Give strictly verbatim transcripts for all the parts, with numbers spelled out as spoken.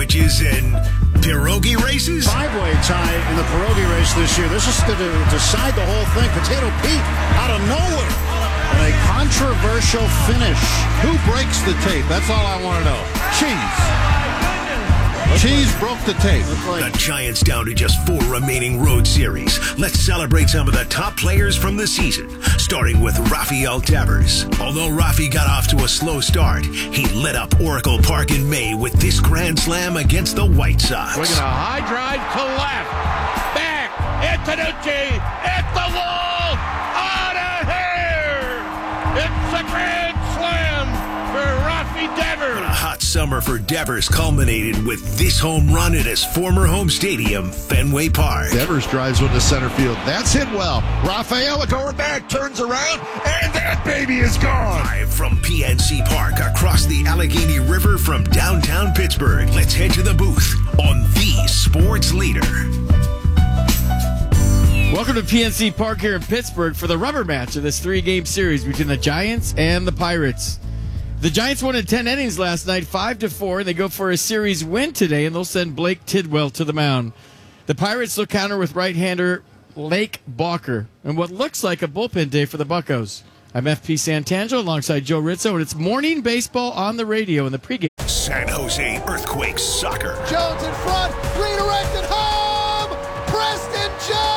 sandwiches and pierogi races? Five-way tie in the pierogi race this year. This is going to decide the whole thing. Potato Pete out of nowhere. And a controversial finish. Who breaks the tape? That's all I want to know. Cheese. Cheese broke the tape. The Giants down to just four remaining road series. Let's celebrate some of the top players from the season, starting with Rafael Devers. Although Rafi got off to a slow start, he lit up Oracle Park in May with this grand slam against the White Sox. Swinging a high drive to left. Back. Antonucci at the wall. Out of here. It's a grand slam for Rafi Devers. A hot summer for Devers culminated with this home run at his former home stadium, Fenway Park. Devers drives one to center field. That's hit well. Rafael going back, turns around, and that baby is gone. Live from P N C Park across the Allegheny River from downtown Pittsburgh. Let's head to the booth on the Sports Leader. Welcome to P N C Park here in Pittsburgh for the rubber match of this three-game series between the Giants and the Pirates. The Giants won in ten innings last night, five to four. They go for a series win today, and they'll send Blake Tidwell to the mound. The Pirates will counter with right-hander Lake Balker, and what looks like a bullpen day for the Buccos. I'm F P Santangelo alongside Joe Rizzo, and it's morning baseball on the radio in the pregame. San Jose Earthquakes Soccer. Jones in front, redirected home, Preston Jones!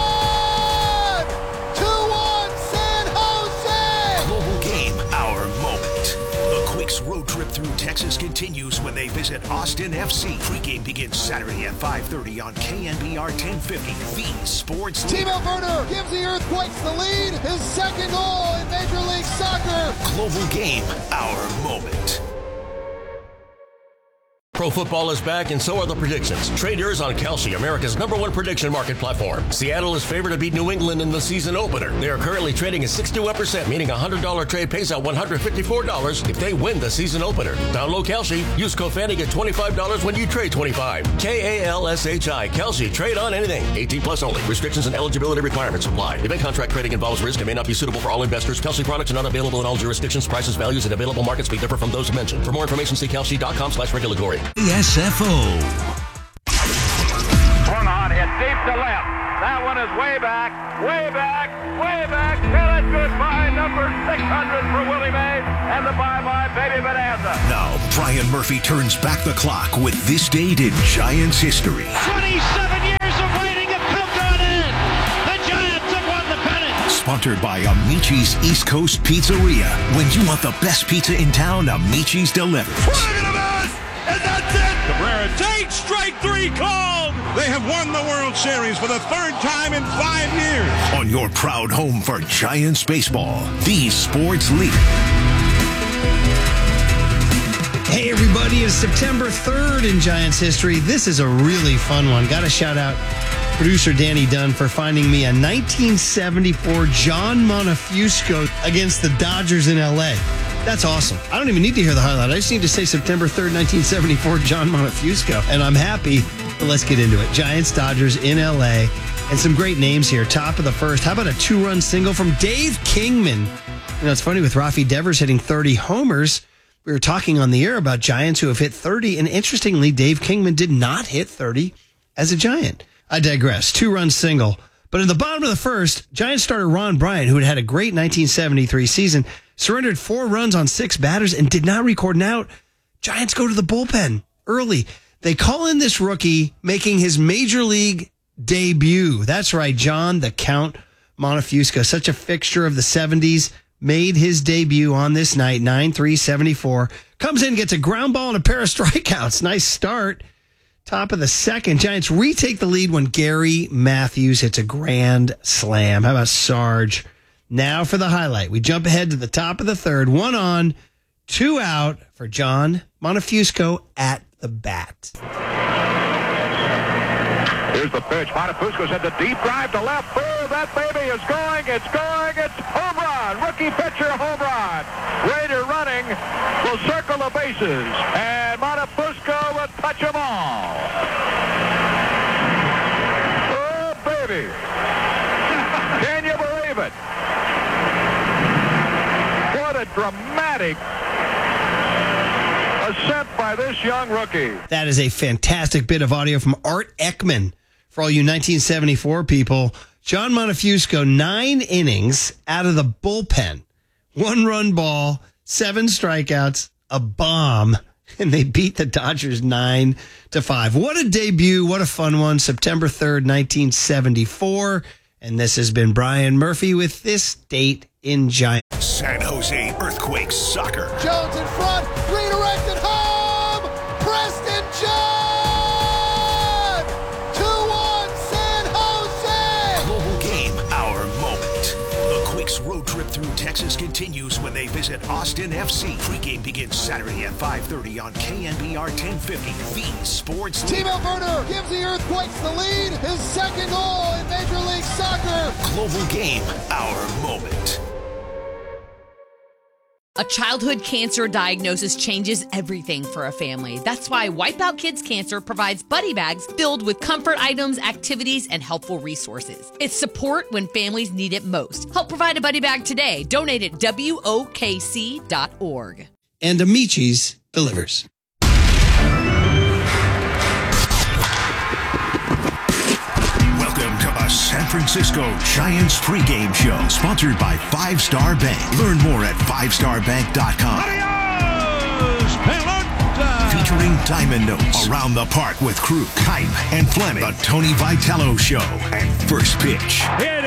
Road trip through Texas continues when they visit Austin F C. Pre-game begins Saturday at five thirty on K N B R ten fifty, the Sports Leader. Timo Werner gives the Earthquakes the lead. His second goal in Major League Soccer. Global Game, our moment. Pro football is back, and so are the predictions. Trade yours on Kalshi, America's number one prediction market platform. Seattle is favored to beat New England in the season opener. They are currently trading at sixty-one percent, meaning a one hundred dollars trade pays out one hundred fifty-four dollars if they win the season opener. Download Kalshi. Use code Fanny, get twenty-five dollars when you trade twenty-five dollars. K A L S H I. Kalshi. Trade on anything. eighteen plus only. Restrictions and eligibility requirements apply. Event contract trading involves risk and may not be suitable for all investors. Kalshi products are not available in all jurisdictions. Prices, values, and available markets may differ from those mentioned. For more information, see kalshi.com slash regulatory. S F O. Swung on, hit deep to left. That one is way back, way back, way back. Till it's goodbye, number six hundred for Willie Mays, and the bye-bye baby bonanza. Now, Brian Murphy turns back the clock with this date in Giants history. twenty-seven years of waiting have come to an end. The Giants have won the pennant. Sponsored by Amici's East Coast Pizzeria. When you want the best pizza in town, Amici's delivers. And that's it! Cabrera takes strike three called! They have won the World Series for the third time in five years! On your proud home for Giants baseball, the Sports Leader. Hey everybody, it's September third in Giants history. This is a really fun one. Got to shout out producer Danny Dunn for finding me a nineteen seventy-four John Montefiusco against the Dodgers in L A. That's awesome. I don't even need to hear the highlight. I just need to say September third, nineteen seventy-four, John Montefiusco, and I'm happy. But let's get into it. Giants, Dodgers in L A, and some great names here. Top of the first. How about a two-run single from Dave Kingman? You know, it's funny with Rafi Devers hitting thirty homers. We were talking on the air about Giants who have hit thirty, and interestingly, Dave Kingman did not hit thirty as a Giant. I digress. Two-run single. But in the bottom of the first, Giants starter Ron Bryant, who had had a great nineteen seventy-three season, surrendered four runs on six batters and did not record an out. Giants go to the bullpen early. They call in this rookie making his major league debut. That's right, John the Count Montefiusco, such a fixture of the seventies, made his debut on this night, nine three seventy-four. Comes in, gets a ground ball and a pair of strikeouts. Nice start. Top of the second, Giants retake the lead when Gary Matthews hits a grand slam. How about Sarge? Now for the highlight. We jump ahead to the top of the third. One on, two out for John Montefiusco at the bat. Here's the pitch. Montefiusco sent a deep drive to left. Oh, that baby is going. It's going. It's home run. Rookie pitcher home run. Raider running will circle the bases. And Montefiusco will touch them all. Oh, baby. Can you believe it? What a dramatic ascent by by this young rookie. That is a fantastic bit of audio from Art Ekman. For all you nineteen seventy-four people, John Montefusco, nine innings out of the bullpen. One run ball, seven strikeouts, a bomb, and they beat the Dodgers nine to five. What a debut. What a fun one. September third, nineteen seventy-four. And this has been Brian Murphy with This Date in Giants. San Jose Earthquakes soccer. Jones in front, redirected home. Preston John. two one San Jose. Global game, our moment. The Quakes road trip through Texas continues when they visit Austin F C. Pre-game begins Saturday at five thirty on K N B R ten fifty. The Sports Timo Werner gives the Earthquakes the lead. His second goal in Major League Soccer. Global game, our moment. A childhood cancer diagnosis changes everything for a family. That's why Wipeout Kids Cancer provides buddy bags filled with comfort items, activities, and helpful resources. It's support when families need it most. Help provide a buddy bag today. Donate at W O K C dot org. And Amici's delivers. Welcome to the San Francisco Giants pregame show, sponsored by Five Star Bank. Learn more at five star bank dot com. Adios, Pelota! Featuring Diamond Notes, Around the Park with Krug, Keim, and Fleming, The Tony Vitello Show, and First Pitch. It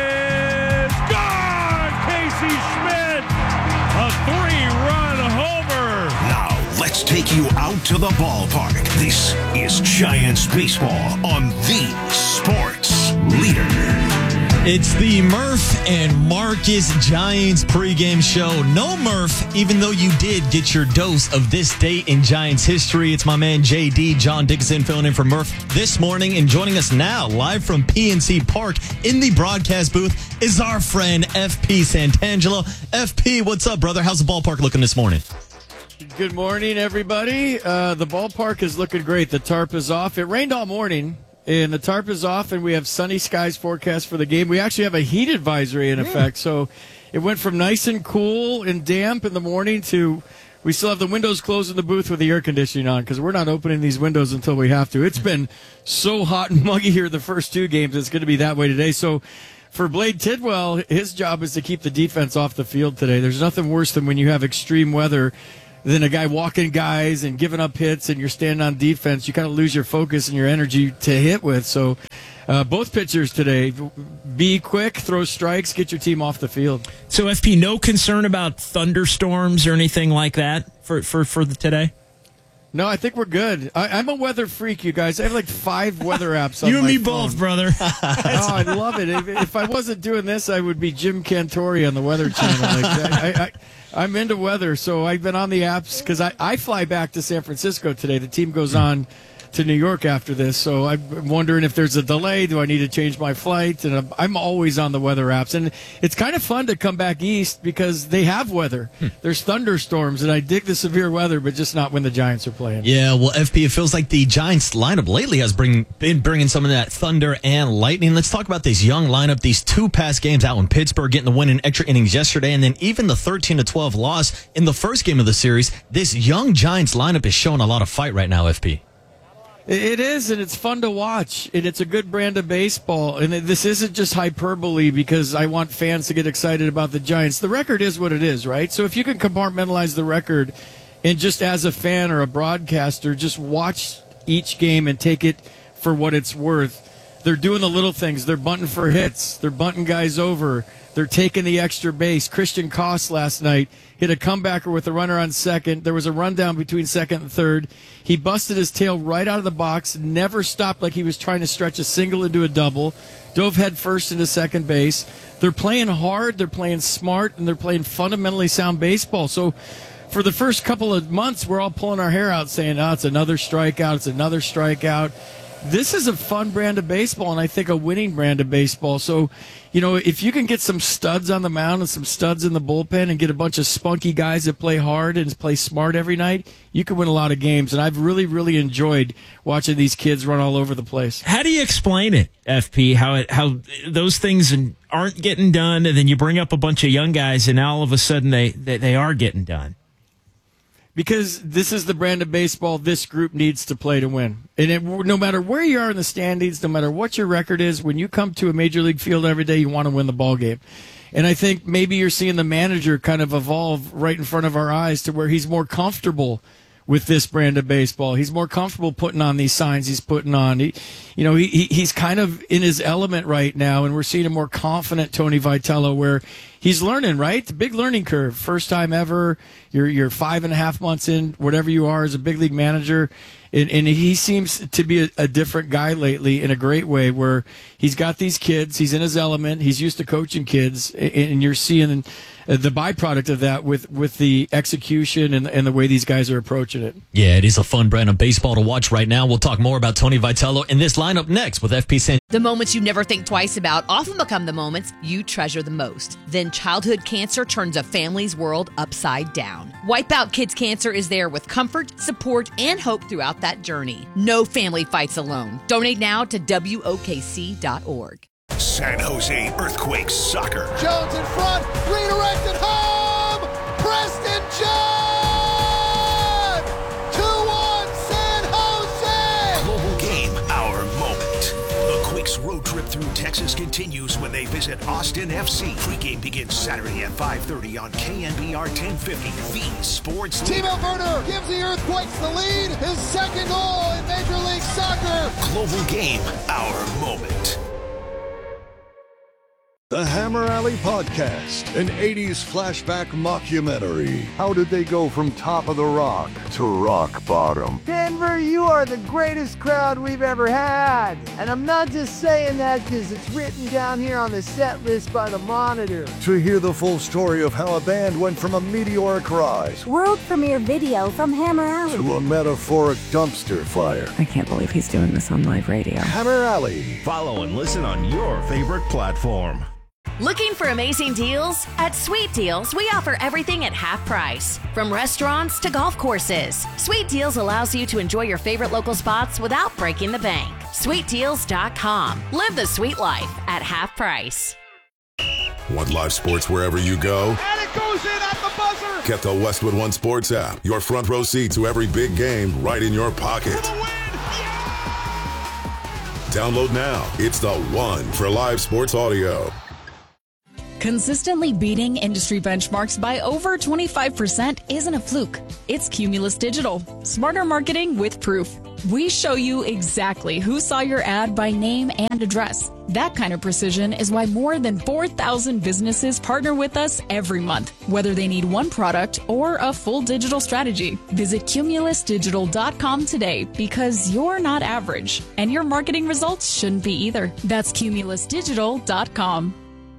is gone! Casey Schmidt, a three-run homer. Now, let's take you out to the ballpark. This is Giants baseball on the Sports Leader. It's the Murph and Marcus Giants pregame show. No Murph, even though you did get your dose of this date in Giants history. It's my man J D, John Dickinson, filling in for Murph this morning. And joining us now, live from P N C Park in the broadcast booth, is our friend F P Santangelo. F P, what's up, brother? How's the ballpark looking this morning? Good morning, everybody. Uh, the ballpark is looking great. The tarp is off. It rained all morning, and the tarp is off, and we have sunny skies forecast for the game. We actually have a heat advisory in effect, so it went from nice and cool and damp in the morning to we still have the windows closed in the booth with the air conditioning on because we're not opening these windows until we have to. It's been so hot and muggy here the first two games. It's going to be that way today. So for Blade Tidwell, his job is to keep the defense off the field today. There's nothing worse than when you have extreme weather than a guy walking guys and giving up hits and you're standing on defense. You kind of lose your focus and your energy to hit with. So uh, both pitchers today, be quick, throw strikes, get your team off the field. So, F P, no concern about thunderstorms or anything like that for, for, for the today? No, I think we're good. I, I'm a weather freak, you guys. I have like five weather apps on you and my me phone. both, brother. Oh, I love it. If, if I wasn't doing this, I would be Jim Cantori on the Weather Channel. Like I, I, I'm into weather, so I've been on the apps because I, I fly back to San Francisco today. The team goes on to New York after this, so I'm wondering if there's a delay. Do I need to change my flight? And I'm, I'm always on the weather apps. And it's kind of fun to come back east because they have weather. Hmm. There's thunderstorms, and I dig the severe weather, but just not when the Giants are playing. Yeah, well, F P, it feels like the Giants lineup lately has bring, been bringing some of that thunder and lightning. Let's talk about this young lineup, these two past games out in Pittsburgh, getting the win in extra innings yesterday, and then even the thirteen to twelve loss in the first game of the series. This young Giants lineup is showing a lot of fight right now, F P. It is, and it's fun to watch, and it's a good brand of baseball. And this isn't just hyperbole because I want fans to get excited about the Giants. The record is what it is, right? So if you can compartmentalize the record and just as a fan or a broadcaster, just watch each game and take it for what it's worth. They're doing the little things. They're bunting for hits. They're bunting guys over. They're taking the extra base. Christian Koss last night hit a comebacker with a runner on second. There was a rundown between second and third. He busted his tail right out of the box, never stopped like he was trying to stretch a single into a double, dove head first into second base. They're playing hard, they're playing smart, and they're playing fundamentally sound baseball. So for the first couple of months, we're all pulling our hair out saying, oh, it's another strikeout, it's another strikeout. This is a fun brand of baseball, and I think a winning brand of baseball. So, you know, if you can get some studs on the mound and some studs in the bullpen and get a bunch of spunky guys that play hard and play smart every night, you can win a lot of games. And I've really, really enjoyed watching these kids run all over the place. How do you explain it, F P, how it, how those things aren't getting done, and then you bring up a bunch of young guys, and now all of a sudden they, they, they are getting done? because this is the brand of baseball this group needs to play to win. And it, no matter where you are in the standings, no matter what your record is, when you come to a major league field every day, you want to win the ball game. And I think maybe you're seeing the manager kind of evolve right in front of our eyes to where he's more comfortable with this brand of baseball. He's more comfortable putting on these signs he's putting on. He, you know, he, he's kind of in his element right now, and we're seeing a more confident Tony Vitello where he's learning, right? The big learning curve. First time ever. You're, you're five and a half months in, whatever you are as a big league manager. And, and he seems to be a, a different guy lately in a great way where he's got these kids. He's in his element. He's used to coaching kids. And, and you're seeing the byproduct of that with, with the execution and, and the way these guys are approaching it. Yeah, it is a fun brand of baseball to watch right now. We'll talk more about Tony Vitello in this lineup next with F P San. The moments you never think twice about often become the moments you treasure the most. Then childhood cancer turns a family's world upside down. Wipeout Kids Cancer is there with comfort, support, and hope throughout that journey. No family fights alone. Donate now to W O K C dot org. San Jose Earthquakes soccer. Jones in front, redirected home. Preston John. two one San Jose. Global game, our moment. The Quakes road trip through Texas continues when they visit Austin F C. Pregame begins Saturday at five thirty on K N B R ten fifty. The Sports Timo Werner gives the Earthquakes the lead. His second goal in Major League Soccer. Global game, our moment. The Hammer Alley Podcast, an eighties flashback mockumentary. How did they go from top of the rock to rock bottom? Denver, you are the greatest crowd we've ever had. And I'm not just saying that because it's written down here on the set list by the Monitor. To hear the full story of how a band went from a meteoric rise, world premiere video from Hammer Alley, to a metaphoric dumpster fire. I can't believe he's doing this on live radio. Hammer Alley. Follow and listen on your favorite platform. Looking for amazing deals? At Sweet Deals, we offer everything at half price. From restaurants to golf courses, Sweet Deals allows you to enjoy your favorite local spots without breaking the bank. sweet deals dot com. Live the sweet life at half price. Want live sports wherever you go? And it goes in at the buzzer. Get the Westwood One Sports app. Your front row seat to every big game right in your pocket. For the win. Yeah! Download now. It's the one for live sports audio. Consistently beating industry benchmarks by over twenty-five percent isn't a fluke. It's Cumulus Digital. Smarter marketing with proof. We show you exactly who saw your ad by name and address. That kind of precision is why more than four thousand businesses partner with us every month, whether they need one product or a full digital strategy. Visit cumulus digital dot com today because you're not average, and your marketing results shouldn't be either. That's cumulus digital dot com.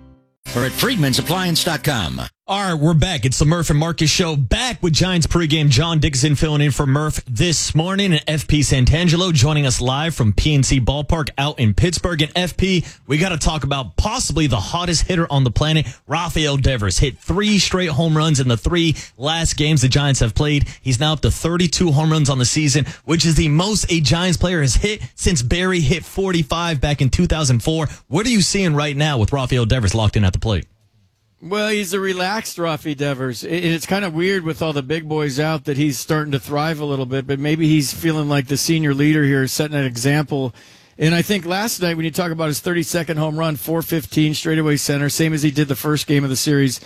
Or at Friedman's Appliance dot com. All right, we're back. It's the Murph and Marcus Show. Back with Giants pregame. John Dickinson filling in for Murph this morning. And F P Santangelo joining us live from P N C Ballpark out in Pittsburgh. And F P, we got to talk about possibly the hottest hitter on the planet. Rafael Devers hit three straight home runs in the three last games the Giants have played. He's now up to thirty-two home runs on the season, which is the most a Giants player has hit since Barry hit forty-five back in two thousand four. What are you seeing right now with Rafael Devers locked in at the plate? Well, he's a relaxed Rafi Devers. It's kind of weird with all the big boys out that he's starting to thrive a little bit, but maybe he's feeling like the senior leader here, setting an example. And I think last night when you talk about his thirty-second home run, four fifteen straightaway center, same as he did the first game of the series.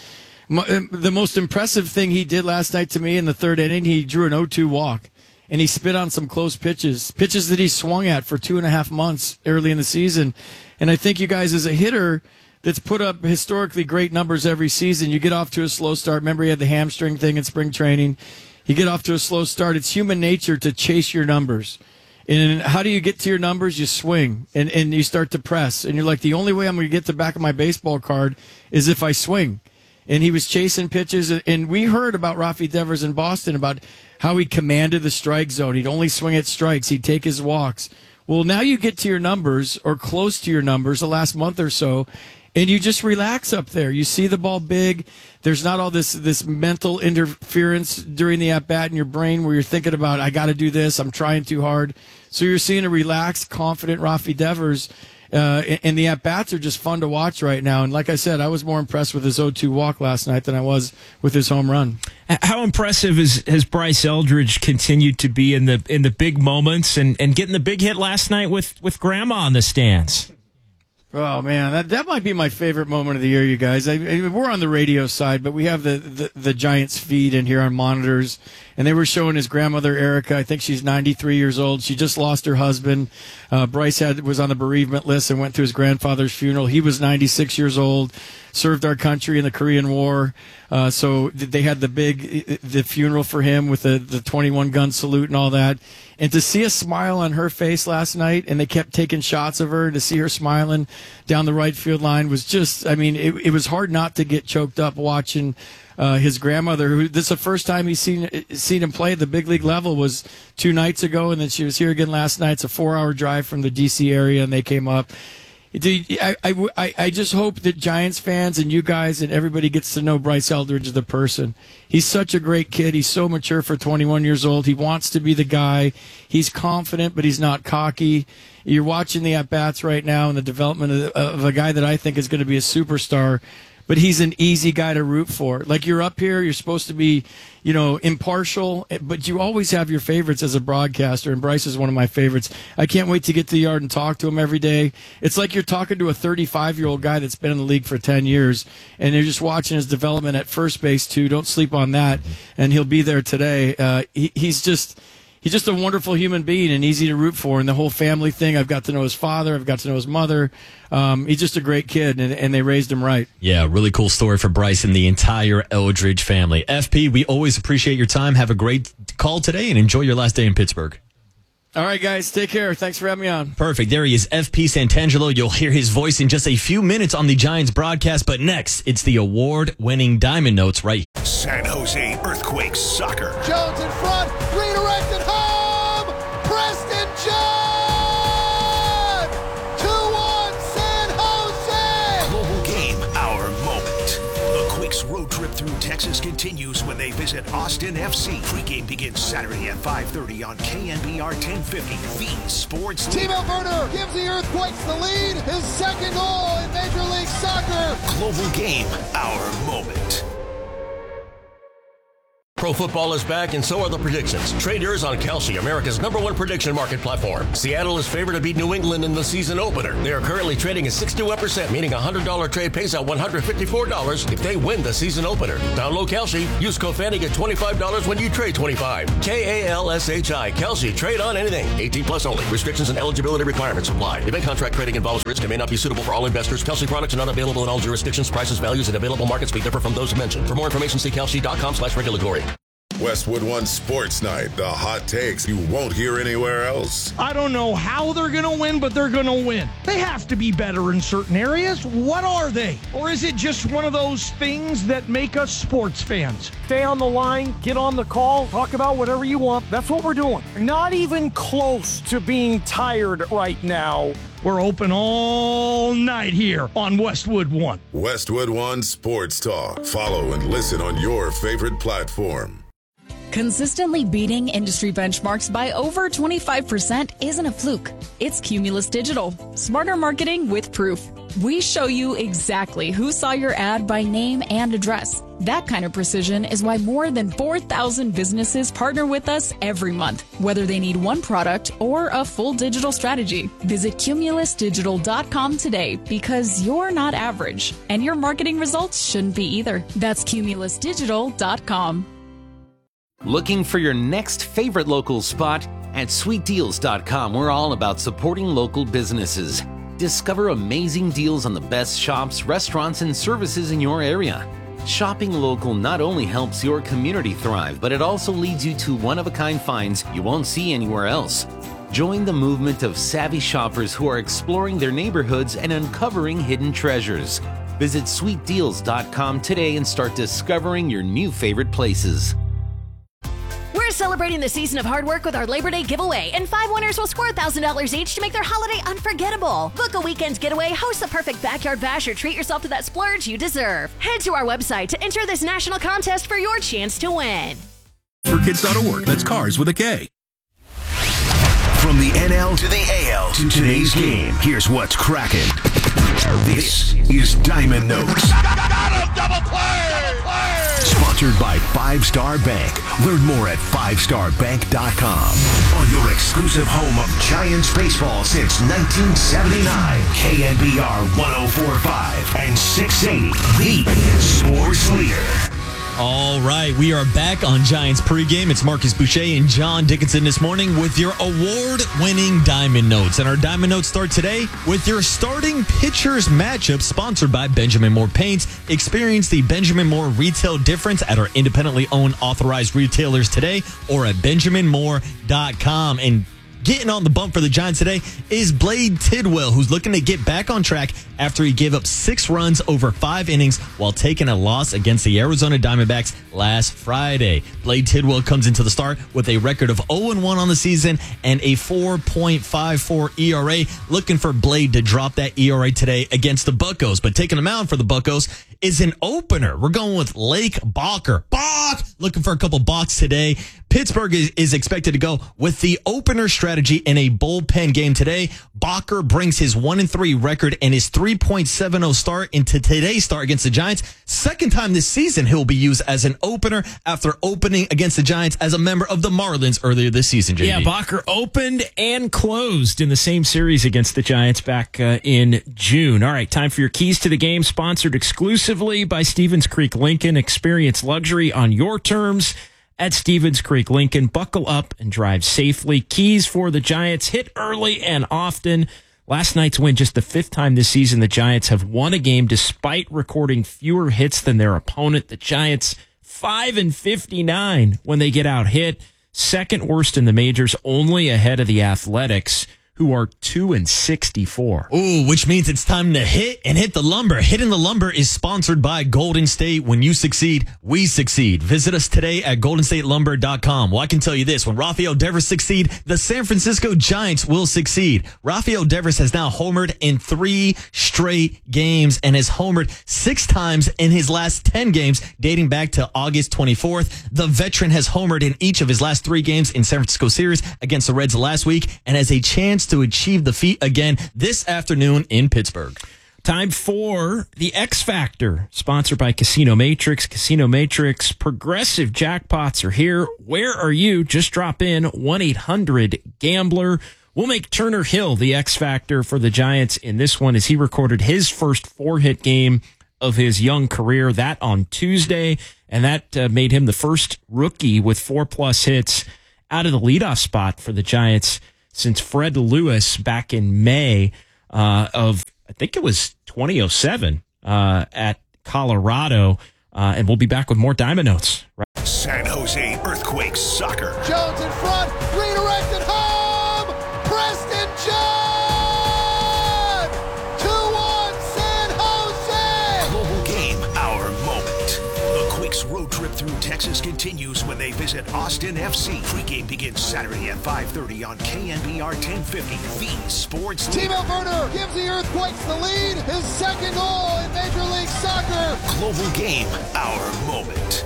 The most impressive thing he did last night to me in the third inning, he drew an oh two walk, and he spit on some close pitches, pitches that he swung at for two and a half months early in the season. And I think you guys, as a hitter that's put up historically great numbers every season, you get off to a slow start. Remember, he had the hamstring thing in spring training. You get off to a slow start. It's human nature to chase your numbers. And how do you get to your numbers? You swing, and, and you start to press. And you're like, the only way I'm going to get the back of my baseball card is if I swing. And he was chasing pitches. And we heard about Rafi Devers in Boston, about how he commanded the strike zone. He'd only swing at strikes. He'd take his walks. Well, now you get to your numbers, or close to your numbers, the last month or so, and you just relax up there. You see the ball big. There's not all this this mental interference during the at-bat in your brain where you're thinking about, I got to do this, I'm trying too hard. So you're seeing a relaxed, confident Rafi Devers, uh, and the at-bats are just fun to watch right now. And like I said, I was more impressed with his oh two walk last night than I was with his home run. How impressive is, has Bryce Eldridge continued to be in the in the big moments and, and getting the big hit last night with, with Grandma in the stands? Oh, man, that that might be my favorite moment of the year, you guys. I, I, we're on the radio side, but we have the, the, the Giants feed in here on monitors, and they were showing his grandmother, Erica. I think she's ninety-three years old. She just lost her husband. Uh, Bryce had was on the bereavement list and went to his grandfather's funeral. He was ninety-six years old, served our country in the Korean War. Uh, so they had the big the funeral for him with the, the twenty-one gun salute and all that. And to see a smile on her face last night, and they kept taking shots of her, to see her smiling down the right field line was just, I mean, it, it was hard not to get choked up watching uh, his grandmother, who this is the first time he's seen seen him play at the big league level, was two nights ago, and then she was here again last night. It's a four-hour drive from the D C area, and they came up. I, I, I just hope that Giants fans and you guys and everybody gets to know Bryce Eldridge as the person. He's such a great kid. He's so mature for twenty-one years old. He wants to be the guy. He's confident, but he's not cocky. You're watching the at-bats right now and the development of, of a guy that I think is going to be a superstar. But he's an easy guy to root for. Like, you're up here, you're supposed to be, you know, impartial, but you always have your favorites as a broadcaster, and Bryce is one of my favorites. I can't wait to get to the yard and talk to him every day. It's like you're talking to a thirty-five-year-old guy that's been in the league for ten years, and you're just watching his development at first base, too. Don't sleep on that, and he'll be there today. Uh, he, he's just... He's just a wonderful human being and easy to root for. And the whole family thing, I've got to know his father. I've got to know his mother. Um, he's just a great kid, and, and they raised him right. Yeah, really cool story for Bryce and the entire Eldridge family. F P, we always appreciate your time. Have a great call today, and enjoy your last day in Pittsburgh. All right, guys, take care. Thanks for having me on. Perfect. There he is, F P Santangelo. You'll hear his voice in just a few minutes on the Giants broadcast. But next, it's the award-winning Diamond Notes right here. San Jose Earthquakes Soccer. Jones in front, redirected home, Preston John! two one San Jose! Global game, our moment. The Quakes road trip through Texas continues when they visit Austin F C. Pre-game begins Saturday at five thirty on K N B R ten fifty, the Sports Leader. Timo Werner gives the Earthquakes the lead, his second goal in Major League Soccer. Global game, our moment. Pro football is back, and so are the predictions. Trade yours on Kalshi, America's number one prediction market platform. Seattle is favored to beat New England in the season opener. They are currently trading at sixty-one percent, meaning a one hundred dollars trade pays out one hundred fifty-four dollars if they win the season opener. Download Kalshi. Use code Fanny, get twenty-five dollars when you trade twenty-five dollars. K A L S H I. Kalshi. Trade on anything. eighteen plus only. Restrictions and eligibility requirements apply. Event contract trading involves risk and may not be suitable for all investors. Kalshi products are not available in all jurisdictions. Prices, values, and available markets may differ from those mentioned. For more information, see Kalshi.com slash regulatory. Westwood One Sports Night. The hot takes you won't hear anywhere else. I don't know how they're going to win, but they're going to win. They have to be better in certain areas. What are they? Or is it just one of those things that make us sports fans? Stay on the line, get on the call, talk about whatever you want. That's what we're doing. Not even close to being tired right now. We're open all night here on Westwood One. Westwood One Sports Talk. Follow and listen on your favorite platform. Consistently beating industry benchmarks by over twenty-five percent isn't a fluke. It's Cumulus Digital. Smarter marketing with proof. We show you exactly who saw your ad by name and address. That kind of precision is why more than four thousand businesses partner with us every month, whether they need one product or a full digital strategy. Visit cumulus digital dot com today, because you're not average, and your marketing results shouldn't be either. That's cumulus digital dot com. Looking for your next favorite local spot? At sweet deals dot com, we're all about supporting local businesses. Discover amazing deals on the best shops, restaurants, and services in your area. Shopping local not only helps your community thrive, but it also leads you to one-of-a-kind finds you won't see anywhere else. Join the movement of savvy shoppers who are exploring their neighborhoods and uncovering hidden treasures. Visit sweet deals dot com today and start discovering your new favorite places. We're celebrating the season of hard work with our Labor Day giveaway, and five winners will score one thousand dollars each to make their holiday unforgettable. Book a weekend's getaway, host the perfect backyard bash, or treat yourself to that splurge you deserve. Head to our website to enter this national contest for your chance to win. For kids dot org, that's cars with a K. From the N L to the A L to today's game, here's what's cracking. This is Diamond Notes. Got him! Double play! Sponsored by Five Star Bank. Learn more at five star bank dot com. On your exclusive home of Giants baseball since nineteen seventy-nine. K N B R one oh four point five and six eighty. The Sports Leader. All right, we are back on Giants pregame. It's Marcus Boucher and John Dickinson this morning with your award-winning Diamond Notes. And our Diamond Notes start today with your starting pitchers matchup, sponsored by Benjamin Moore Paints. Experience the Benjamin Moore retail difference at our independently owned authorized retailers today or at benjamin moore dot com. And getting on the bump for the Giants today is Blade Tidwell, who's looking to get back on track after he gave up six runs over five innings while taking a loss against the Arizona Diamondbacks last Friday. Blade Tidwell comes into the start with a record of oh and one on the season and a four point five four E R A. Looking for Blade to drop that E R A today against the Buccos, but taking him out for the Buccos is an opener. We're going with Lake Balker. Bach! Looking for a couple balks today. Pittsburgh is, is expected to go with the opener strategy in a bullpen game today. Balker brings his one and three record and his three point seven oh start into today's start against the Giants. Second time this season he'll be used as an opener after opening against the Giants as a member of the Marlins earlier this season, J D. Yeah, Balker opened and closed in the same series against the Giants back uh, in June. All right, time for your keys to the game, sponsored exclusively by Stevens Creek Lincoln. Experience luxury on your terms at Stevens Creek Lincoln. Buckle up and drive safely. Keys for the Giants: hit early and often. Last night's win, just the fifth time this season the Giants have won a game despite recording fewer hits than their opponent. The Giants five and fifty-nine when they get out hit. Second worst in the majors, only ahead of the Athletics, who are two and sixty-four. Ooh, which means it's time to hit and hit the lumber. Hitting the Lumber is sponsored by Golden State. When you succeed, we succeed. Visit us today at golden state lumber dot com. Well, I can tell you this. When Rafael Devers succeed, the San Francisco Giants will succeed. Rafael Devers has now homered in three straight games and has homered six times in his last ten games, dating back to August twenty-fourth. The veteran has homered in each of his last three games in San Francisco series against the Reds last week and has a chance to achieve the feat again this afternoon in Pittsburgh. Time for the X Factor, sponsored by Casino Matrix. Casino Matrix progressive jackpots are here. Where are you? Just drop in one eight hundred gambler. We'll make Turner Hill the X Factor for the Giants in this one as he recorded his first four-hit game of his young career, that on Tuesday, and that uh, made him the first rookie with four-plus hits out of the leadoff spot for the Giants since Fred Lewis back in May uh, of, I think it was twenty oh seven uh, at Colorado. Uh, and we'll be back with more Diamond Notes. Right. San Jose Earthquakes soccer. Jones in front, redirected home. Preston John. two one San Jose. Global game, our moment. The Quakes road trip through Texas continues when they visit Austin F C. Pre-game begins Saturday at five thirty on K N B R ten fifty. The Sports Leader. Timo Werner gives the Earthquakes the lead. His second goal in Major League Soccer. Global game, our moment.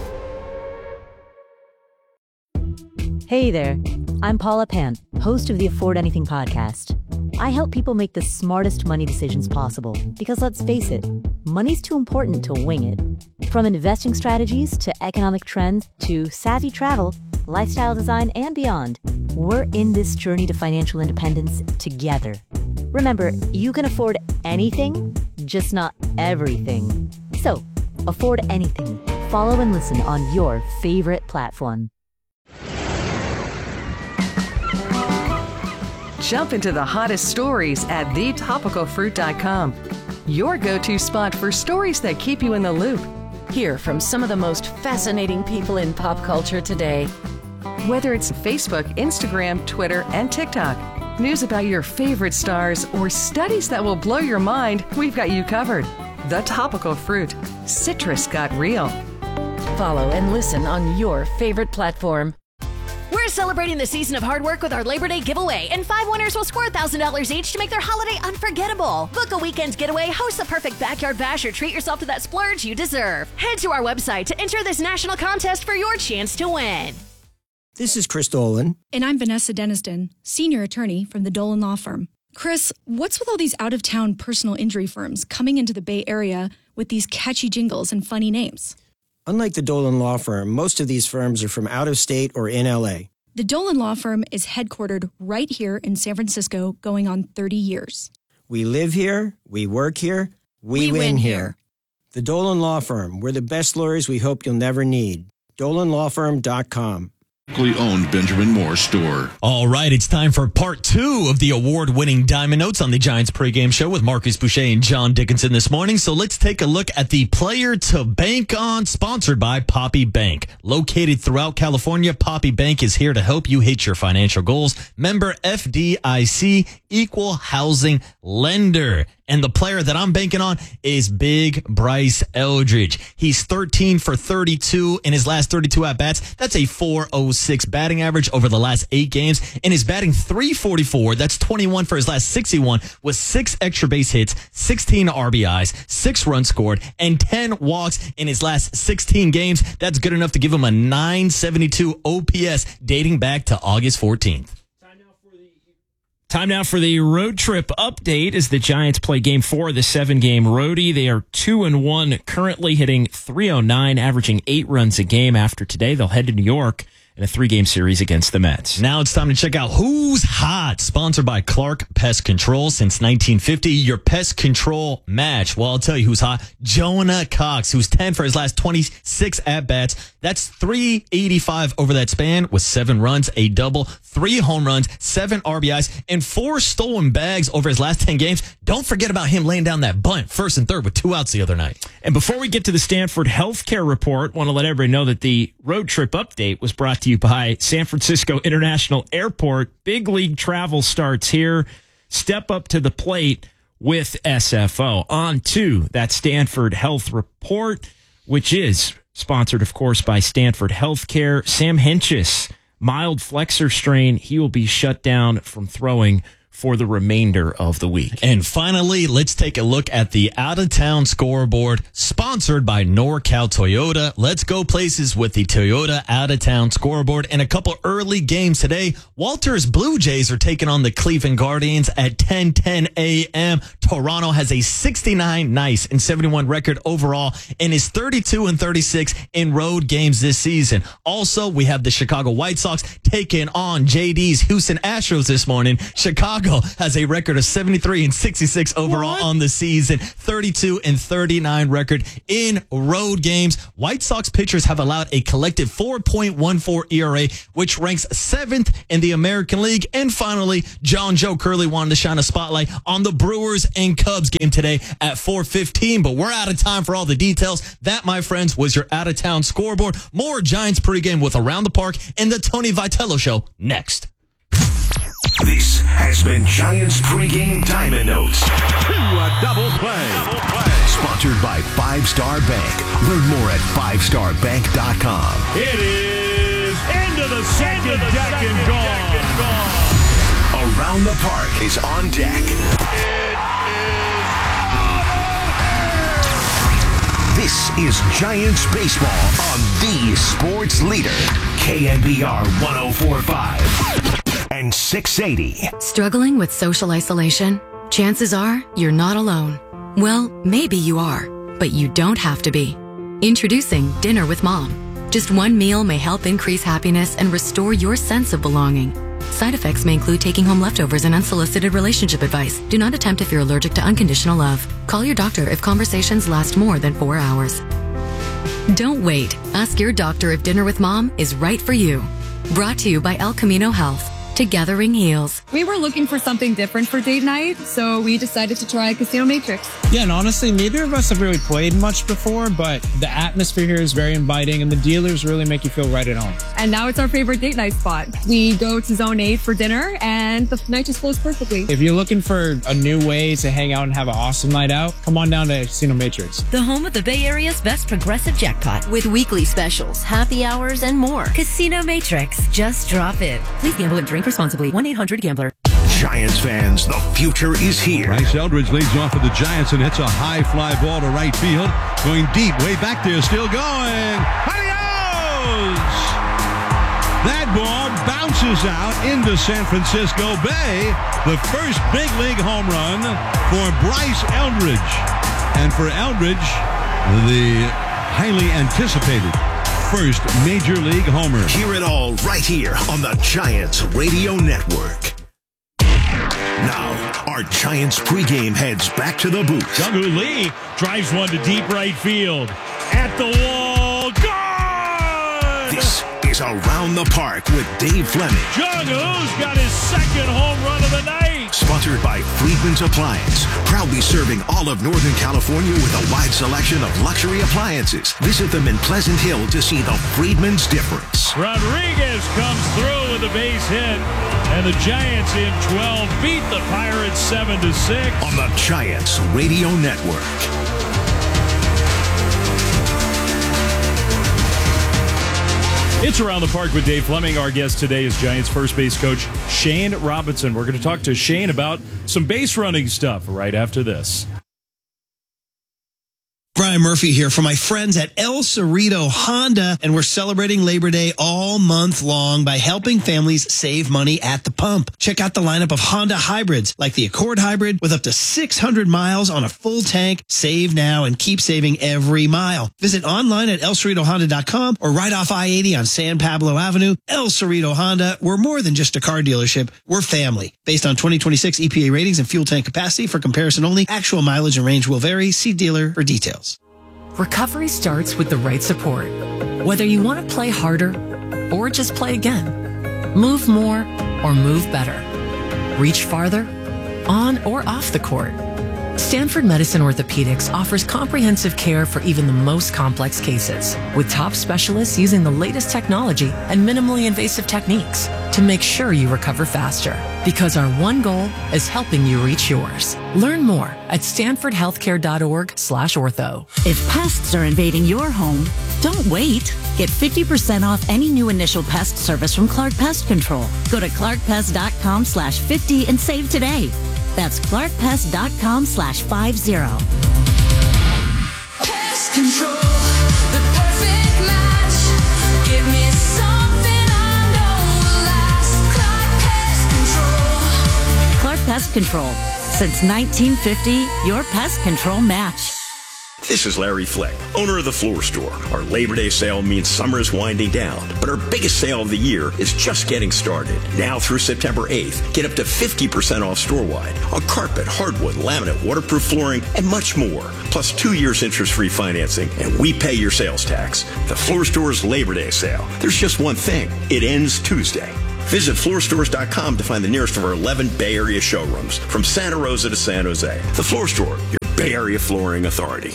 Hey there, I'm Paula Pant, host of the Afford Anything podcast. I help people make the smartest money decisions possible because, let's face it, money's too important to wing it. From investing strategies to economic trends to savvy travel, lifestyle design, and beyond, we're in this journey to financial independence together. Remember, you can afford anything, just not everything. So, afford anything. Follow and listen on your favorite platform. Jump into the hottest stories at the topical fruit dot com. Your go-to spot for stories that keep you in the loop. Hear from some of the most fascinating people in pop culture today. Whether it's Facebook, Instagram, Twitter, and TikTok, news about your favorite stars, or studies that will blow your mind, we've got you covered. The Topical Fruit. Citrus got real. Follow and listen on your favorite platform. We're celebrating the season of hard work with our Labor Day giveaway, and five winners will score one thousand dollars each to make their holiday unforgettable. Book a weekend getaway, host the perfect backyard bash, or treat yourself to that splurge you deserve. Head to our website to enter this national contest for your chance to win. This is Chris Dolan. And I'm Vanessa Deniston, senior attorney from the Dolan Law Firm. Chris, what's with all these out-of-town personal injury firms coming into the Bay Area with these catchy jingles and funny names? Unlike the Dolan Law Firm, most of these firms are from out of state or in L A. The Dolan Law Firm is headquartered right here in San Francisco, going on thirty years. We live here, we work here, we, We win, win here. here. The Dolan Law Firm, we're the best lawyers we hope you'll never need. dolan law firm dot com. Owned Benjamin Moore store. All right, it's time for part two of the award-winning Diamond Notes on the Giants pregame show with Marcus Boucher and John Dickinson this morning. So let's take a look at the player to bank on, sponsored by Poppy Bank. Located throughout California, Poppy Bank is here to help you hit your financial goals. Member F D I C, equal housing lender. And the player that I'm banking on is Big Bryce Eldridge. He's thirteen for thirty-two in his last thirty-two at-bats. That's a four oh six batting average over the last eight games. And he's batting three forty-four. That's twenty-one for his last sixty-one with six extra base hits, sixteen R B Is, six runs scored, and ten walks in his last sixteen games. That's good enough to give him a nine seventy-two O P S dating back to August fourteenth. Time now for the road trip update as the Giants play game four of the seven-game roadie. They are two and one, currently hitting three oh nine, averaging eight runs a game. After today, they'll head to New York in a three-game series against the Mets. Now it's time to check out Who's Hot, sponsored by Clark Pest Control. Since nineteen fifty, your pest control match. Well, I'll tell you who's hot. Jonah Cox, who's ten for his last twenty-six at-bats. That's three eighty-five over that span with seven runs, a double, three home runs, seven R B Is, and four stolen bags over his last ten games. Don't forget about him laying down that bunt first and third with two outs the other night. And before we get to the Stanford Healthcare Report, want to let everybody know that the road trip update was brought to you by San Francisco International Airport. Big league travel starts here. Step up to the plate with S F O. On to that Stanford Health Report, which is sponsored, of course, by Stanford Healthcare. Sam Hentges, mild flexor strain. He will be shut down from throwing for the remainder of the week. And finally, let's take a look at the out-of-town scoreboard, sponsored by NorCal Toyota. Let's go places with the Toyota out-of-town scoreboard. And a couple early games today. Walters Blue Jays are taking on the Cleveland Guardians at ten ten a.m. Toronto has a sixty-nine nice and seventy-one record overall and is thirty-two and thirty-six in road games this season. Also, we have the Chicago White Sox taking on J D's Houston Astros this morning. Chicago has a record of seventy-three and sixty-six overall what? on the season, thirty-two and thirty-nine record in road games. White Sox pitchers have allowed a collective four point one four E R A, which ranks seventh in the American League. And finally, John Joe Curley wanted to shine a spotlight on the Brewers and Cubs game today at four fifteen, but we're out of time for all the details. That, my friends, was your out-of-town scoreboard. More Giants pregame with Around the Park and the Tony Vitello Show next. This has been Giants pregame Diamond Notes. A double play. Double play. Sponsored by Five Star Bank. Learn more at five star bank dot com. It is into the second deck and gone. Around the Park is on deck. This is Giants baseball on the sports leader, K N B R one oh four point five. And six eighty. Struggling with social isolation? Chances are you're not alone. Well, maybe you are, but you don't have to be. Introducing Dinner with Mom. Just one meal may help increase happiness and restore your sense of belonging. Side effects may include taking home leftovers and unsolicited relationship advice. Do not attempt if you're allergic to unconditional love. Call your doctor if conversations last more than four hours. Don't wait. Ask your doctor if Dinner with Mom is right for you. Brought to you by El Camino Health. Togethering heals. We were looking for something different for date night, so we decided to try Casino Matrix. Yeah, and honestly, neither of us have really played much before, but the atmosphere here is very inviting, and the dealers really make you feel right at home. And now it's our favorite date night spot. We go to Zone eight for dinner, and the night just flows perfectly. If you're looking for a new way to hang out and have an awesome night out, come on down to Casino Matrix. The home of the Bay Area's best progressive jackpot. With weekly specials, happy hours, and more. Casino Matrix. Just drop in. Please gamble and drink responsibly. one eight hundred gambler. Giants fans, the future is here. Bryce Eldridge leads off for the Giants and hits a high fly ball to right field. Going deep, way back there, still going. Adios! That ball bounces out into San Francisco Bay. The first big league home run for Bryce Eldridge. And for Eldridge, the highly anticipated first Major League homer. Hear it all right here on the Giants Radio Network. Now, our Giants pregame heads back to the booth. Jung-Hoo Lee drives one to deep right field. At the wall, gone! This is Around the Park with Dave Fleming. Jung-Hoo's got his second home run of the night. Sponsored by Friedman's Appliance, proudly serving all of Northern California with a wide selection of luxury appliances. Visit them in Pleasant Hill to see the Friedman's difference. Rodriguez comes through with a base hit, and the Giants in twelve beat the Pirates seven to six. On the Giants Radio Network. It's Around the Park with Dave Fleming. Our guest today is Giants first base coach Shane Robinson. We're going to talk to Shane about some base running stuff right after this. Brian Murphy here for my friends at El Cerrito Honda, and we're celebrating Labor Day all month long by helping families save money at the pump. Check out the lineup of Honda hybrids, like the Accord Hybrid with up to six hundred miles on a full tank. Save now and keep saving every mile. Visit online at el cerrito honda dot com or right off I eighty on San Pablo Avenue. El Cerrito Honda, we're more than just a car dealership. We're family. Based on twenty twenty-six E P A ratings and fuel tank capacity, for comparison only, actual mileage and range will vary. See dealer for details. Recovery starts with the right support. Whether you want to play harder or just play again, move more or move better, reach farther, on or off the court. Stanford Medicine Orthopedics offers comprehensive care for even the most complex cases, with top specialists using the latest technology and minimally invasive techniques to make sure you recover faster. Because our one goal is helping you reach yours. Learn more at stanford healthcare dot org slash ortho. If pests are invading your home, don't wait. Get fifty percent off any new initial pest service from Clark Pest Control. Go to clark pest dot com slash fifty and save today. That's clark pest dot com slash fifty. Pest Control, the perfect match. Give me something I know will last. Clark Pest Control. Clark Pest Control. Since nineteen fifty, your pest control match. This is Larry Fleck, owner of The Floor Store. Our Labor Day sale means summer is winding down, but our biggest sale of the year is just getting started. Now through September eighth, get up to fifty percent off store-wide on carpet, hardwood, laminate, waterproof flooring, and much more. Plus two years interest-free financing, and we pay your sales tax. The Floor Store's Labor Day sale. There's just one thing. It ends Tuesday. Visit floor stores dot com to find the nearest of our eleven Bay Area showrooms, from Santa Rosa to San Jose. The Floor Store, your Bay Area flooring authority.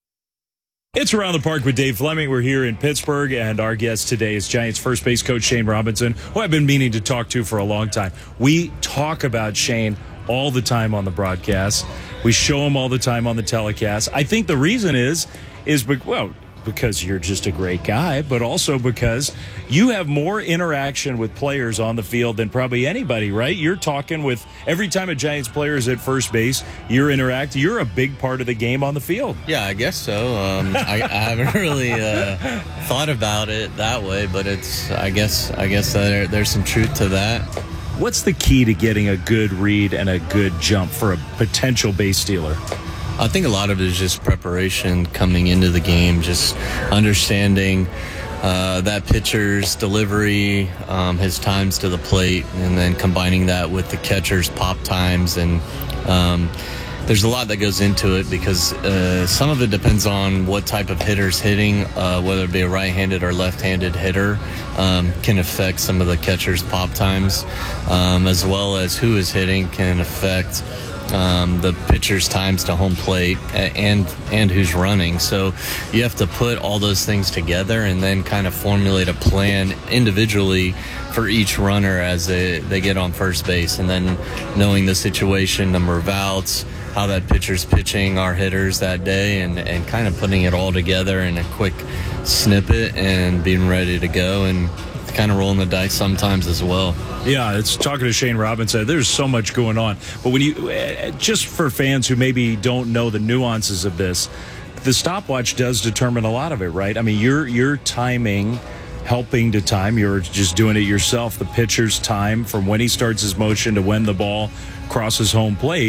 It's Around the Park with Dave Fleming. We're here in Pittsburgh, and our guest today is Giants first base coach Shane Robinson, who I've been meaning to talk to for a long time. We talk about Shane all the time on the broadcast. We show him all the time on the telecast. I think the reason is, is well, because you're just a great guy, but also because you have more interaction with players on the field than probably anybody, right? You're talking with every time a Giants player is at first base, you're interacting. You're a big part of the game on the field. Yeah, I guess so. Um, I, I haven't really uh, thought about it that way, but it's. I guess. I guess there, there's some truth to that. What's the key to getting a good read and a good jump for a potential base stealer? I think a lot of it is just preparation coming into the game, just understanding uh, that pitcher's delivery, um, his times to the plate, and then combining that with the catcher's pop times. And um, there's a lot that goes into it because uh, some of it depends on what type of hitter's hitting, uh, whether it be a right-handed or left-handed hitter, um, can affect some of the catcher's pop times, um, as well as who is hitting can affect Um, the pitcher's times to home plate and and who's running. So you have to put all those things together and then kind of formulate a plan individually for each runner as they, they get on first base, and then knowing the situation, number of outs, how that pitcher's pitching our hitters that day, and, and kind of putting it all together in a quick snippet and being ready to go, and kind of rolling the dice sometimes as well. Yeah, it's talking to Shane Robinson. There's so much going on. But when you, just for fans who maybe don't know the nuances of this, the stopwatch does determine a lot of it, right? I mean, you're you're timing, helping to time. You're just doing it yourself. The pitcher's time from when he starts his motion to when the ball crosses home plate.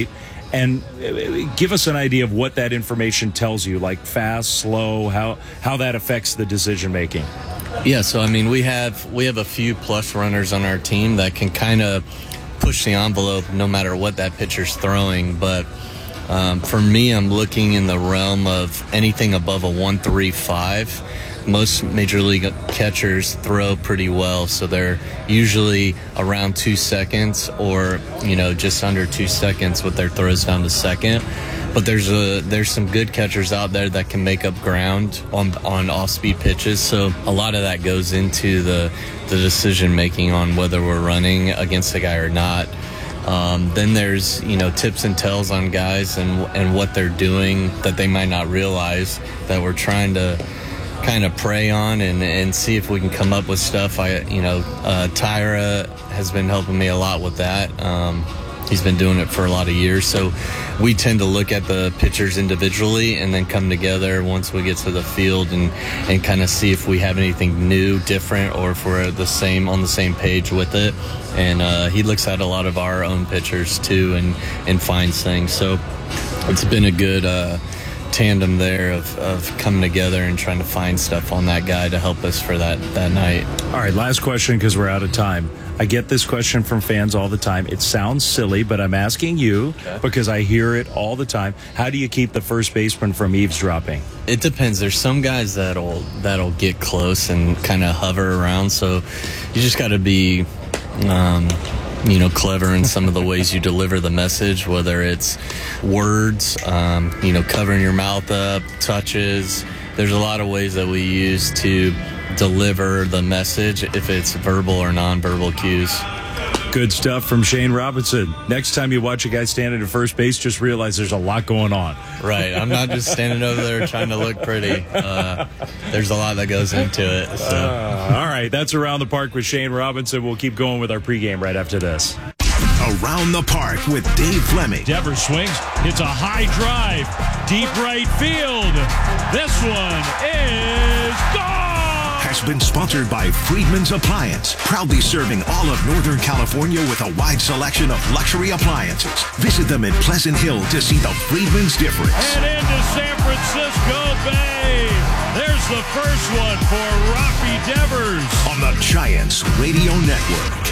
And give us an idea of what that information tells you, like fast, slow, how how that affects the decision making. Yeah, so I mean, we have we have a few plus runners on our team that can kind of push the envelope no matter what that pitcher's throwing. But um, for me, I'm looking in the realm of anything above a one three five. Most major league catchers throw pretty well, so they're usually around two seconds or, you know, just under two seconds with their throws down to second. But there's a there's some good catchers out there that can make up ground on on off-speed pitches. So a lot of that goes into the the decision making on whether we're running against a guy or not. Um, then there's, you know, tips and tells on guys and and what they're doing that they might not realize that we're trying to kind of prey on and, and see if we can come up with stuff. I, you know, uh, Tyra has been helping me a lot with that. Um, he's been doing it for a lot of years. So we tend to look at the pitchers individually and then come together once we get to the field and, and kind of see if we have anything new, different, or if we're the same on the same page with it. And uh, he looks at a lot of our own pitchers too and, and finds things. So it's been a good uh, tandem there of, of coming together and trying to find stuff on that guy to help us for that, that night. All right, last question because we're out of time. I get this question from fans all the time. It sounds silly, but I'm asking you okay. because I hear it all the time. How do you keep the first baseman from eavesdropping? It depends. There's some guys that'll that'll get close and kind of hover around, so you just got to be um, you know, clever in some of the ways you deliver the message, whether it's words, um, you know, covering your mouth up, touches. There's a lot of ways that we use to deliver the message, if it's verbal or nonverbal cues. Good stuff from Shane Robinson. Next time you watch a guy standing at first base, just realize there's a lot going on. Right. I'm not just standing over there trying to look pretty. Uh, there's a lot that goes into it. So. Uh, all right. That's Around the Park with Shane Robinson. We'll keep going with our pregame right after this. Around the Park with Dave Fleming. Devers swings. It's a high drive. Deep right field. This one is gone. Has been sponsored by Friedman's Appliance, proudly serving all of Northern California with a wide selection of luxury appliances. Visit them in Pleasant Hill to see the Friedman's difference. And into San Francisco Bay. There's the first one for Rafi Devers. On the Giants Radio Network.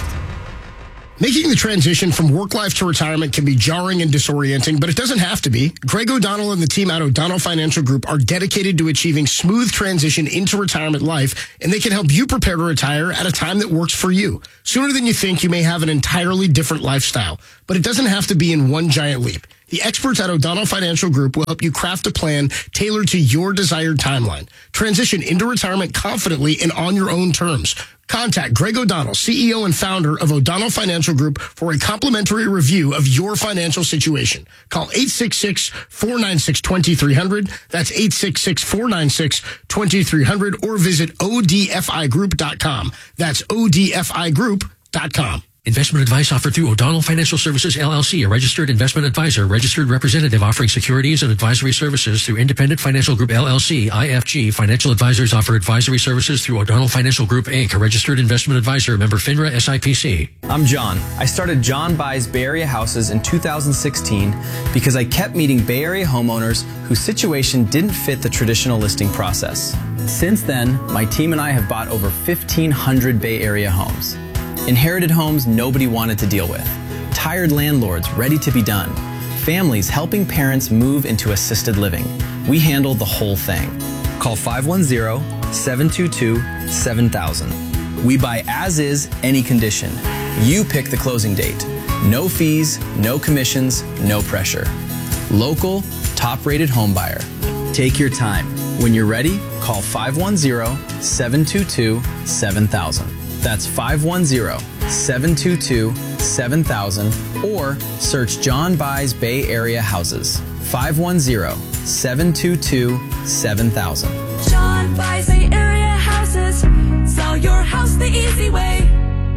Making the transition from work life to retirement can be jarring and disorienting, but it doesn't have to be. Greg O'Donnell and the team at O'Donnell Financial Group are dedicated to achieving smooth transition into retirement life, and they can help you prepare to retire at a time that works for you. Sooner than you think, you may have an entirely different lifestyle, but it doesn't have to be in one giant leap. The experts at O'Donnell Financial Group will help you craft a plan tailored to your desired timeline. Transition into retirement confidently and on your own terms. Contact Greg O'Donnell, C E O and founder of O'Donnell Financial Group, for a complimentary review of your financial situation. Call eight six six, four nine six, two three zero zero. That's eight six six, four nine six, two three zero zero, or visit O D F I group dot com. That's O D F I group dot com. Investment advice offered through O'Donnell Financial Services, L L C, a registered investment advisor, registered representative offering securities and advisory services through Independent Financial Group, L L C, I F G. Financial advisors offer advisory services through O'Donnell Financial Group, Incorporated, a registered investment advisor, member FINRA S I P C. I'm John. I started John Buys Bay Area Houses in two thousand sixteen because I kept meeting Bay Area homeowners whose situation didn't fit the traditional listing process. Since then, my team and I have bought over fifteen hundred Bay Area homes. Inherited homes nobody wanted to deal with. Tired landlords ready to be done. Families helping parents move into assisted living. We handle the whole thing. Call five one zero, seven two two, seven thousand. We buy as is, any condition. You pick the closing date. No fees, no commissions, no pressure. Local, top-rated home buyer. Take your time. When you're ready, call five one zero, seven two two, seven thousand. That's five one zero, seven two two, seven thousand, or search John Buys Bay Area Houses. five one zero, seven two two, seven thousand. John Buys Bay Area Houses. Sell your house the easy way.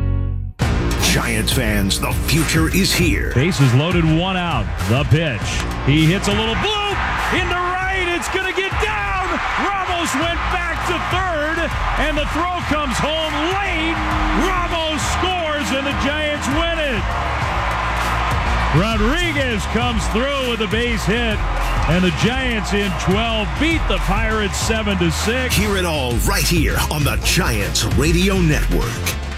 Giants fans, the future is here. Bases loaded, one out. The pitch. He hits a little bloop into right. It's going to get down. Ramos went back to third, and the throw comes home late. Ramos scores, and the Giants win it. Rodriguez comes through with a base hit, and the Giants in twelve beat the Pirates seven to six. Hear it all right here on the Giants Radio Network.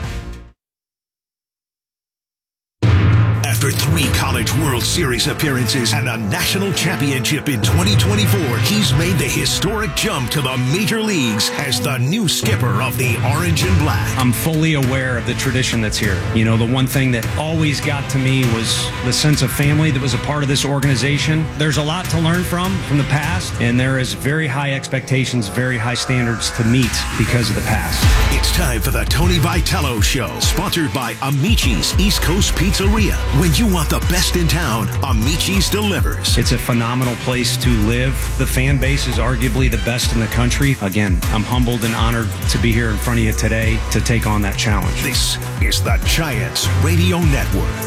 After three College World Series appearances and a national championship in twenty twenty-four, he's made the historic jump to the major leagues as the new skipper of the Orange and Black. I'm fully aware of the tradition that's here. You know, the one thing that always got to me was the sense of family that was a part of this organization. There's a lot to learn from, from the past, and there is very high expectations, very high standards to meet because of the past. It's time for the Tony Vitello Show, sponsored by Amici's East Coast Pizzeria. When you want the best in town, Amici's delivers. It's a phenomenal place to live. The fan base is arguably the best in the country. Again, I'm humbled and honored to be here in front of you today to take on that challenge. This is the Giants Radio Network.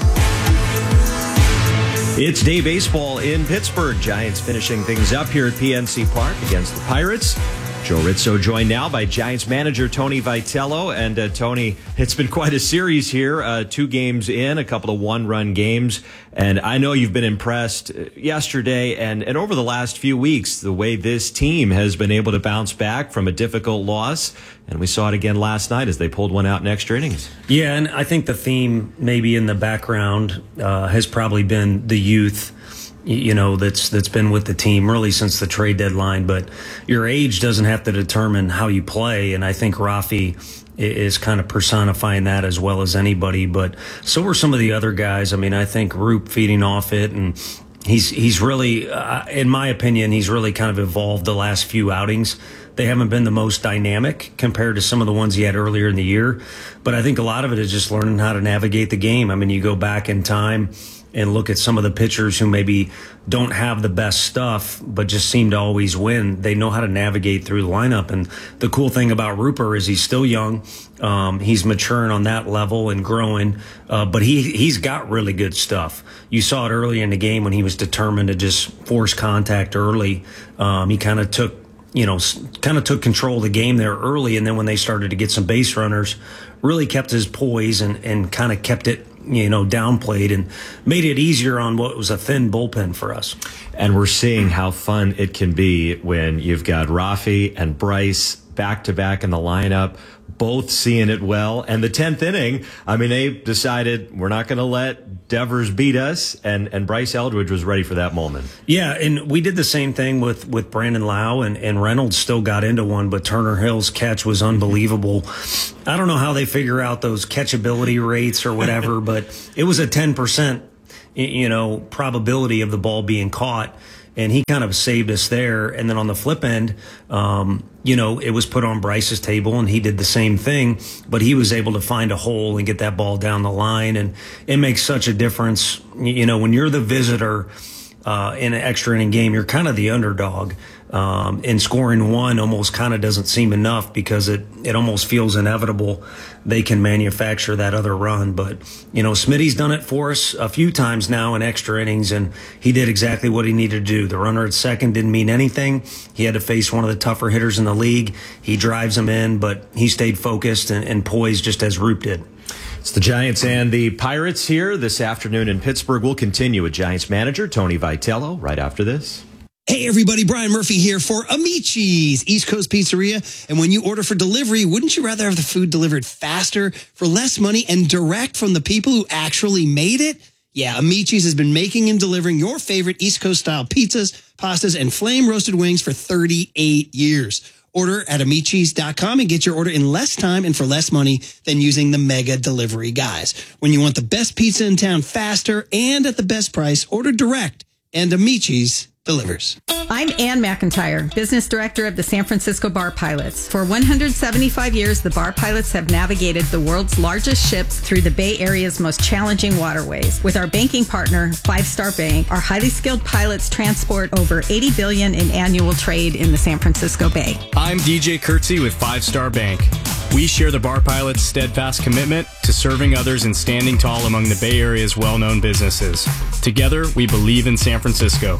It's day baseball in Pittsburgh. Giants finishing things up here at P N C Park against the Pirates. Joe Rizzo joined now by Giants manager Tony Vitello. And uh, Tony, it's been quite a series here. Uh, two games in, a couple of one-run games. And I know you've been impressed yesterday and, and over the last few weeks, the way this team has been able to bounce back from a difficult loss. And we saw it again last night as they pulled one out in extra innings. Yeah, and I think the theme maybe in the background uh, has probably been the youth, you know, that's that's been with the team really since the trade deadline. But your age doesn't have to determine how you play. And I think Rafi is kind of personifying that as well as anybody. But so are some of the other guys. I mean, I think Roop feeding off it, and he's he's really, uh, in my opinion, he's really kind of evolved the last few outings. They haven't been the most dynamic compared to some of the ones he had earlier in the year. But I think a lot of it is just learning how to navigate the game. I mean, you go back in time and look at some of the pitchers who maybe don't have the best stuff, but just seem to always win. They know how to navigate through the lineup. And the cool thing about Rupert is he's still young. Um, he's maturing on that level and growing, uh, but he, he's got really good stuff. You saw it early in the game when he was determined to just force contact early. Um, he kind of took, you know, kind of took control of the game there early. And then when they started to get some base runners, really kept his poise and, and kind of kept it, you know, downplayed and made it easier on what was a thin bullpen for us. And we're seeing how fun it can be when you've got Rafi and Bryce back to back in the lineup, both seeing it well. And the tenth inning, I mean, they decided we're not going to let Devers beat us, and, and Bryce Eldridge was ready for that moment. Yeah, and we did the same thing with, with Brandon Lau, and, and Reynolds still got into one, but Turner Hill's catch was unbelievable. I don't know how they figure out those catchability rates or whatever, but it was a ten percent, you know, probability of the ball being caught. And he kind of saved us there. And then on the flip end, um, you know, it was put on Bryce's table and he did the same thing, but he was able to find a hole and get that ball down the line. And it makes such a difference. You know, when you're the visitor uh, in an extra inning game, you're kind of the underdog. Um, and scoring one almost kind of doesn't seem enough because it, it almost feels inevitable they can manufacture that other run. But, you know, Smitty's done it for us a few times now in extra innings, and he did exactly what he needed to do. The runner at second didn't mean anything. He had to face one of the tougher hitters in the league. He drives him in, but he stayed focused and, and poised just as Roop did. It's the Giants and the Pirates here this afternoon in Pittsburgh. We'll continue with Giants manager Tony Vitello right after this. Hey everybody, Brian Murphy here for Amici's East Coast Pizzeria. And when you order for delivery, wouldn't you rather have the food delivered faster, for less money, and direct from the people who actually made it? Yeah, Amici's has been making and delivering your favorite East Coast style pizzas, pastas, and flame roasted wings for thirty-eight years. Order at amicis dot com and get your order in less time and for less money than using the mega delivery guys. When you want the best pizza in town faster and at the best price, order direct, and Amici's delivers. I'm Ann McIntyre, Business Director of the San Francisco Bar Pilots. For one hundred seventy-five years, the Bar Pilots have navigated the world's largest ships through the Bay Area's most challenging waterways. With our banking partner, Five Star Bank, our highly skilled pilots transport over eighty billion dollars in annual trade in the San Francisco Bay. I'm D J Kurtzy with Five Star Bank. We share the Bar Pilots' steadfast commitment to serving others and standing tall among the Bay Area's well-known businesses. Together, we believe in San Francisco.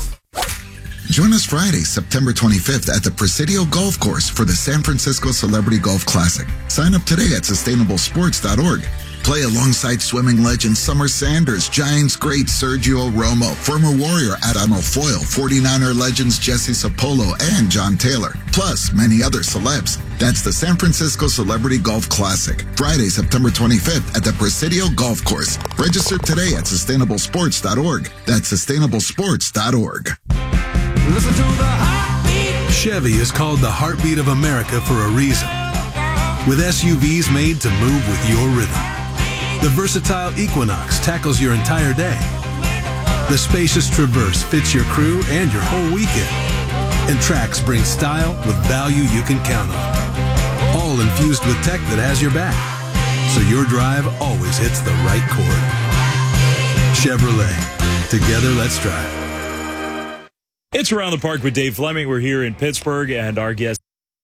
Join us Friday, September twenty-fifth at the Presidio Golf Course for the San Francisco Celebrity Golf Classic. Sign up today at sustainable sports dot org. Play alongside swimming legend Summer Sanders, Giants great Sergio Romo, former Warrior Adon Foyle, forty-niner legends Jesse Sapolo and John Taylor, plus many other celebs. That's the San Francisco Celebrity Golf Classic, Friday, September twenty-fifth at the Presidio Golf Course. Register today at sustainable sports dot org. That's sustainable sports dot org. Listen to the heartbeat. Chevy is called the heartbeat of America for a reason. With S U Vs made to move with your rhythm. The versatile Equinox tackles your entire day. The spacious Traverse fits your crew and your whole weekend. And Trax brings style with value you can count on. All infused with tech that has your back, so your drive always hits the right chord. Chevrolet. Together, let's drive. It's Around the Park with Dave Fleming. We're here in Pittsburgh, and our guest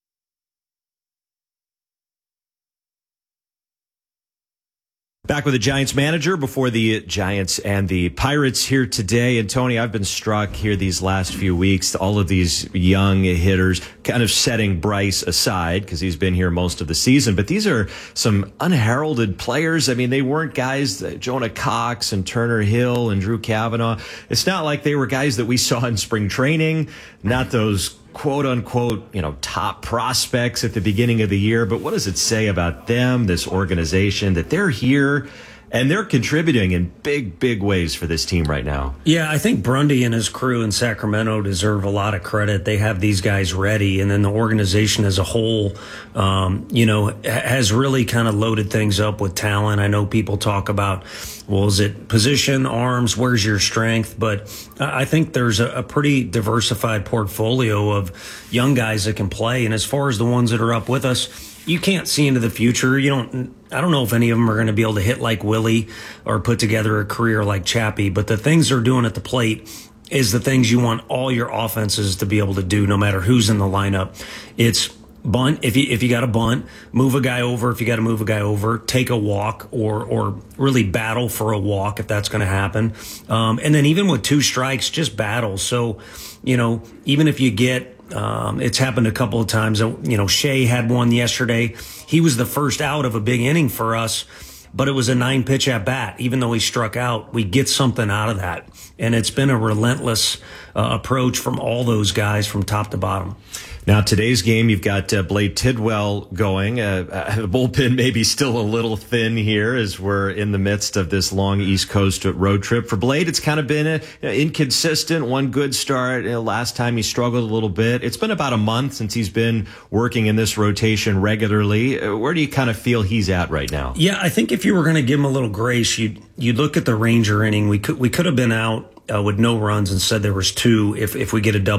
back with the Giants manager before the Giants and the Pirates here today. And Tony, I've been struck here these last few weeks, all of these young hitters, kind of setting Bryce aside because he's been here most of the season. But these are some unheralded players. I mean, they weren't guys, uh, Jonah Cox and Turner Hill and Drew Kavanaugh. It's not like they were guys that we saw in spring training, not those quote unquote, you know, top prospects at the beginning of the year. But what does it say about them, this organization, that they're here and they're contributing in big, big ways for this team right now? Yeah, I think Brundy and his crew in Sacramento deserve a lot of credit. They have these guys ready, and then the organization as a whole, um, you know, has really kind of loaded things up with talent. I know people talk about, well, is it position, arms, where's your strength? But I think there's a, a pretty diversified portfolio of young guys that can play. And as far as the ones that are up with us, you can't see into the future. You don't, I don't know if any of them are going to be able to hit like Willie or put together a career like Chappie, but the things they're doing at the plate is the things you want all your offenses to be able to do, no matter who's in the lineup. It's bunt. If you, if you got to bunt, move a guy over. If you got to move a guy over, take a walk, or, or really battle for a walk if that's going to happen. Um, and then even with two strikes, just battle. So, you know, even if you get, Um, it's happened a couple of times. You know, Shea had one yesterday. He was the first out of a big inning for us, but it was a nine pitch at bat. Even though he struck out, we get something out of that. And it's been a relentless uh, approach from all those guys from top to bottom. Now, today's game, you've got uh, Blade Tidwell going. Uh, uh, the bullpen may be still a little thin here as we're in the midst of this long East Coast road trip. For Blade, it's kind of been a, you know, inconsistent, one good start. You know, last time he struggled a little bit. It's been about a month since he's been working in this rotation regularly. Uh, where do you kind of feel he's at right now? Yeah, I think if you were going to give him a little grace, you'd, you'd look at the Ranger inning. We could, we could have been out uh, with no runs and said there was two if, if we get a double.